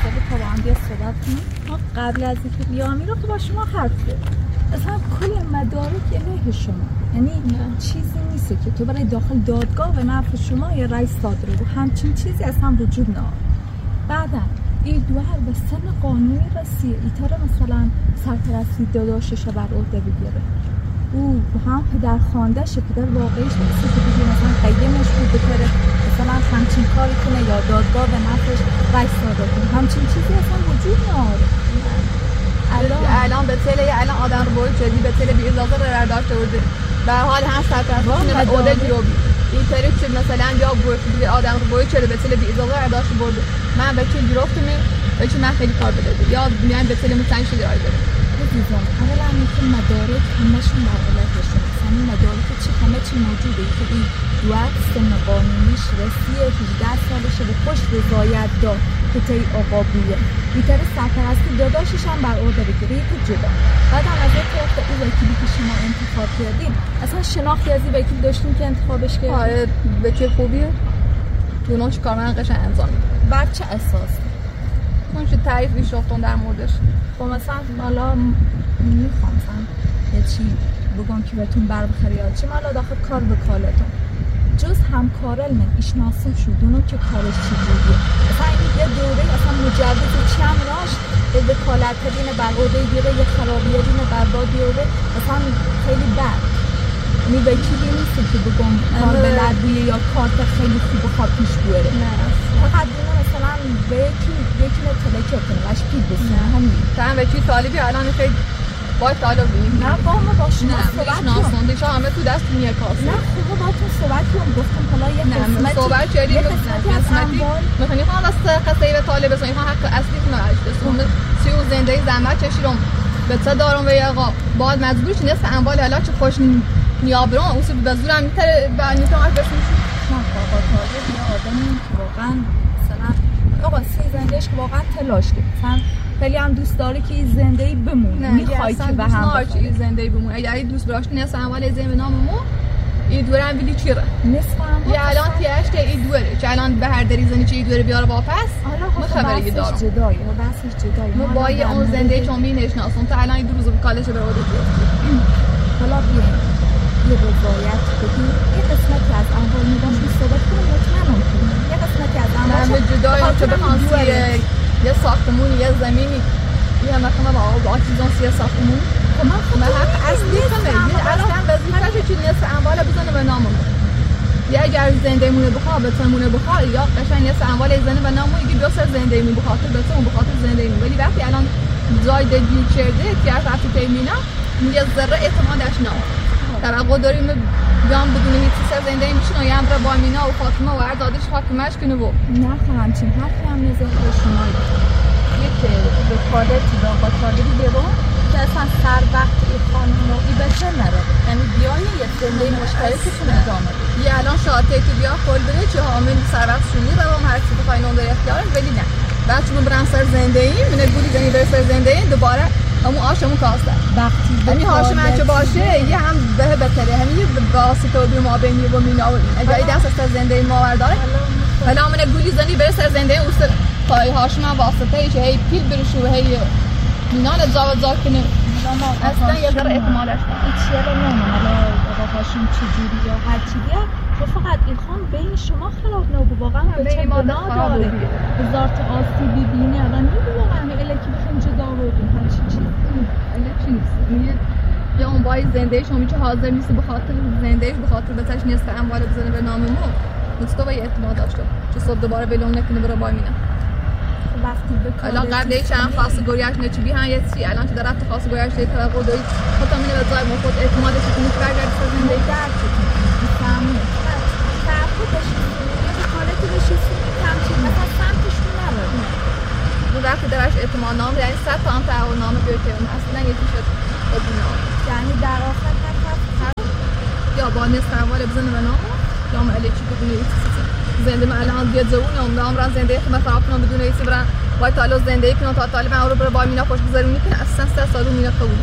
جالب تا با هم بیا صحبت کنیم. ما قبل از اینکه بیام رو که با شما حرف زدیم اصلا کل مدارک علیه شما، یعنی چیزی نیست که تو برای داخل دادگاه به نفع شما یا رئیس صادره و همچین چیزی اصلا وجود نداره. بعدا این دوهر به سن قانونی رسیه ایتاره مثلا سرپرستی داداشش بر عهده بگیره. او هم پدر خواندهشه، پدر واقعیش نیست که بگی مثلا قیمش بود بکره مثلا همچین کاری کنه یا دادگاه به نفعش رئیس صادره کنه. همچین چیزی اصلا وجود نداره. الان به تله الان آدم رو باید جدی به تله بی اضافه رو داشته بوده به حال هم سرپرستی به عهده گیروبی این طریق چه مثلا یا گروه آدم رو باید چه به تله بی اضافه رو داشته برده من به چه گروفتم به چه من خیلی کار بده یا میان به تله مثلا چه درای بده عزیزم اولا اینکه مدارک همشون بر علیه‌شه. مثلا مدارک همه چی موجوده که این وقت سن قانونیش رسیه 18 سالشه به خوش رضایت داد که تی آقا بویه بیتر سرپرستی داداشش هم بر عهده بگیره یکی جدا. بعد هم از یک طرف این وکیلی که شما انتخاب کردین اصلا شناختی از این وکیل داشتین که انتخابش کردین؟ آره وکیل خوبیه دونو چی کار من قشنگ انجام میده. بر چه اساس؟ اون چه تعریفی شفتون در موردش؟ خب مثلا حالا میخوام مثلا یه چی بگم که بهتون بر بخوره یا چی حالا داخل کار وکالتون جز همکارل من ایشناسم شدونو که کارش چی بودیه مثلا این یه دوره اصلا مجوز چی هم راشت به وکالت دینه بر عهده گیره یه خرابیه دینه بر با دیوره مثلا خیلی بد می وکیلی نیست که بگم کار بلدیه یا کارت خیلی خوب خواب پیش بوره فقط دونه مثلا به یکی نتلکه کنه وش پید بسونه همین تا وکیل طالبی الان خیلی باید طالبی نه با ما باشون صحبت کنم دیشا همه تو دست نیه کاسه نه خوبه با تو صحبت کنم گفتم حالا یه قسمتی صحبت کردیم قسمتی میخوانی خواهم از قصه به طالب بسونی خواهم حق اصلی کنم اشتسون سی و زنده زحمت چشیرم به تا دارم و یه آقا باید مجبور چی نصف اموال حالا چه خوش نیابرون اصول به زورم میتره به نیتم حرف بسون نه آقا طالب یه آدمی که واقعا مثلا آقا سی زندهش که واقعا تلاش کرد مثلا خیلی هم دوست داره که این زندگی بمونه میخوای که به هم بخواه این زندگی بمونه اگر این دوست براشتی نصف اموال زن به نام ما این دوره هم بیلی چیره نصف اموال یه الان تیشته این دوره چه الان به هر دری زنی چه این دوره بیاره واپس مخبری دارم بحثش جدایه ما با یه اون زندگی چون مینشناسون تا الان این دو روز بکالشه به عهده حالا بیاین یه رضایت بدیم یه قسمتی از اموال میداشون صحبت کنیم مطمئنم کنیم یه قسمتی از اموال جدای چه بخوان یه ساختمونی یه زمینی یه مثلا با آتیزان سی ساختمون من حق اصلی کنه اصلا وظیفه‌ش چیز نیست اموال بزنه به ناممون یا اگر زنده مونه بخواه بتمونه بخواه یا قشنگ نیست اموال زنده به ناممون یکی دو سر زنده مون بخاطر بتمون بخاطر زنده مون ولی وقتی الان جای دگیر کرده که از رفتی پیمینا یه ذره اعتمادش نه توقع داریم بیان بدون هیچ سر زنده میشن و یه امر با مینا و فاطمه و هر دادش حاکمش کنه و نه همچین حرفی هم نزد شما یک وکالتی با طالبی بیرون که اصلا سر وقت این خانم نوعی بچه نره یعنی بیایی یه زنده مشترکتون ادامه یه الان شاعته که بیا کل بده چه حامل سر وقت شونی و هم هر چی بخوای اون در اختیارم ولی نه بعد چون برن سر زنده ای من گولی زنی بر سر زنده ای دوباره همون آشمون کاسته وقتی همین هاشم چه باشه یه هم به بهتره همین واسطه و ما بینی و مینا اگه دست از زنده ما ورداره حالا من گولی زنی بر سر زنده ای اوست پای هاشم واسطه ای هی پیل برشو هی مینا زاوت کنه اصلا یه ذره احتمالش چیه رو نمیدونم آقا هاشم چجوری یا هر چی بیاد فقط این خان بین شما خراب نبود واقعا به چه بنا داره هزار تا آسیبی بینه الان میگه واقعا الکی بخوام جدا بودیم هر چی الکی نیست یا اون بای زنده شما چه حاضر نیست به خاطر زندهش به خاطر بتاش نیست اموال بزنه به نام ما مستوى اعتماد داشته چه صبح دوباره بلون نکنه برای بای مینا وقتی به الان قبل چند خاص گوریاش نه چی بیان یه چی الان که درفت خاص گوریاش ده طرف دایی خودم اینو به جای خود اعتمادش کنه که برگرد سر زنده درک میفهمی تعهد بشه یه کارتی بشه همچین مثلا سمتشون نره اون وقتی درش اعتماد نام یعنی 100 تا هم تعهد نامه بیاره اصلا یکی شد بدون یعنی در آخر یا با نصف اموال بزنه به نام یا علی چی بدون هیچ زنده من الان بیاد زونم نام را زنده خدمت خراب کنم بدون هیچ برن وای تعالی زندگی کنم تا طالب من رو برای با مینا خوش گذرونی کنه اصلا 3 سال مینا قبول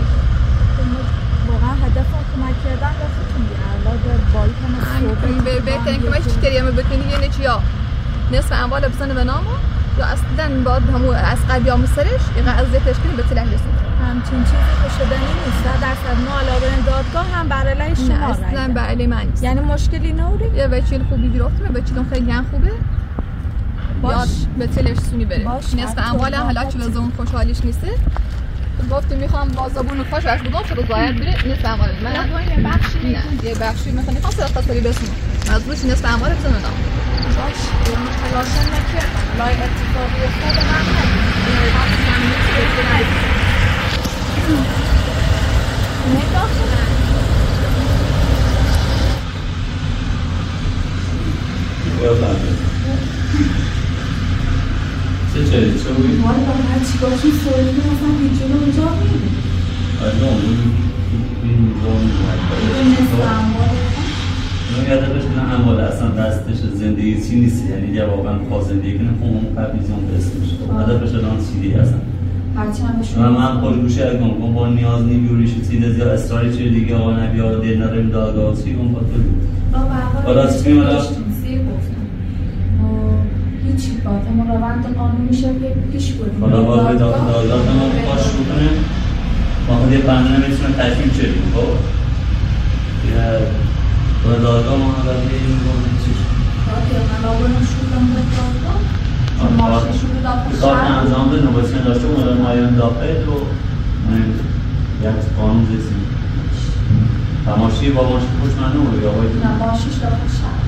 واقعا هدفم کمک کردن راستون علاوه بر بالکن صحبت به بهترین کمک چی کردیم بکنی یعنی چیا نصف اموال بزنه به نام یا اصلا باید همو از قبیام سرش یا اذیتش کنی به طلح رسید. همچین چیزی که شدنی نیست. درصد ما علاوه بر دادگاه هم بر علیه شما اصلا بر علیه من نیست. یعنی مشکلی نوری؟ یا بچه‌ل خوبی بیرفتم بچه‌لون خیلی هم خوبه. باش به طلش سونی بره. نصف اموال حالا چه لزوم خوشحالیش نیست. گفتم میخوام بازابون خوش واش بگم چرا باید بره نصف اموال من یه بخشی یه بخشی مثلا میخوام صدقه سری بسونم. مزبوط نصف اموال بزنم. باش تلاش نکردم لای اتفاقی افتاد من چه بودی؟ والا هر چی باشی سوری مثلا ویدیو رو اونجا میدیم اون یاده بشنه اموال اصلا دستش زندگی چی نیست یعنی یه واقعا خواه زندگی کنه خب اون قبلیزیون به اسمش هدفش الان چیدی هستن و من خوشگوشی اگم با نیاز نیمیوریش چیده یا اصراری چه دیگه آقا نبی ها دیر نرم دادگاه چی اون باید بگو بالا چی میمالا هیچی باید اما روند قانونی شد پیش کنیم بالا باید دادگاه ما باش بکنه ما خود یه بنده نمیتونه تکیم چریم خب و دادگاه ما هم برای این بودن چیش من آبرم شدم به دادگاه چون ماشین شده داخل کار انجام به نوبتین داشته مدل مایان داخل و یک قانون رسیم تماشی با ماشین خوش من نموری یا باید نه ماشیش داخل شد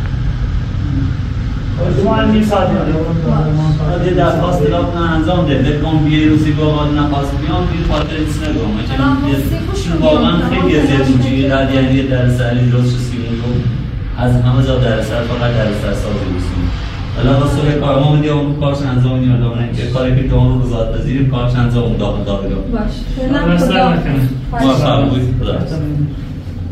شما هم نیم ساعت یاد یه درخواست دلاب انجام ده بکن بیه روزی با نخواست بیام بیر خاطر ایس نگم واقعا خیلی ازیاد اینجوری رد یعنی در سری روز سیمون رو از همه جا در سر فقط در سر سازی بسیم حالا واسه کار ما میدیم اون کارش انجام نیاردامونه که کاری که دون رو رضایت بذیریم کارش انجام داخل دادگاه باش خدا موفق بودید خدا